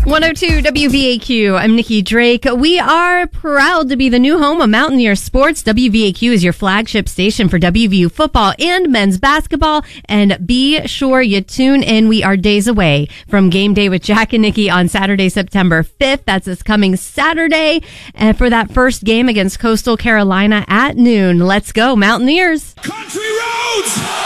102 WVAQ. I'm Nikki Drake. We are proud to be the new home of Mountaineer Sports. WVAQ is your flagship station for WVU football and men's basketball. And be sure you tune in. We are days away from Game Day with Jack and Nikki on Saturday, September 5th. That's this coming Saturday. And for that first game against Coastal Carolina at noon. Let's go, Mountaineers. Country roads!